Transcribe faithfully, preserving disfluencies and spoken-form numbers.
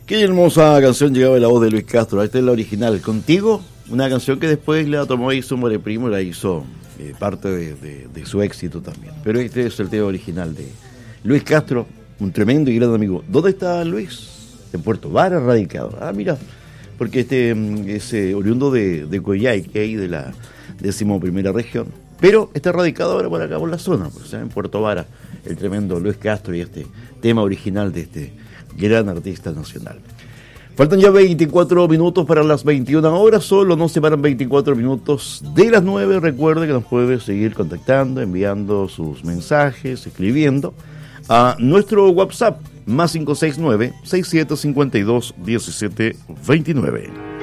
Qué hermosa canción llegaba de la voz de Luis Castro. Esta es la original. Contigo, una canción que después la tomó y hizo More Primo y la hizo eh, parte de, de, de su éxito también. Pero este es el tema original de Luis Castro, un tremendo y gran amigo. ¿Dónde está Luis? En Puerto Vara, radicado. Ah, mira, porque este es eh, oriundo de, de Coyhaique, ahí de la decimoprimera región. Pero está radicado ahora por acá, por la zona, pues, ¿eh? En Puerto Vara, el tremendo Luis Castro y este tema original de este gran artista nacional. Faltan ya veinticuatro minutos para las veintiuna horas, solo nos separan veinticuatro minutos de las nueve. Recuerde que nos puede seguir contactando, enviando sus mensajes, escribiendo a nuestro WhatsApp, más cinco seis nueve, seis siete cinco dos, uno siete dos nueve.